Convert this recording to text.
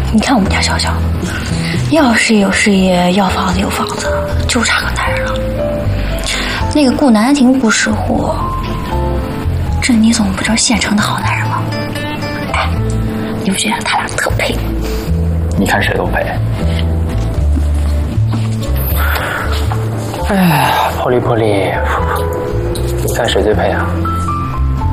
你看我们家小小，要事业有事业，要房子有房子，就差个男人了。那个顾南亭不识货，这你总不知道现成的好男人吗？哎，你不觉得他俩特配吗？ 你看谁都配。哎呀，破例，你看谁最配啊？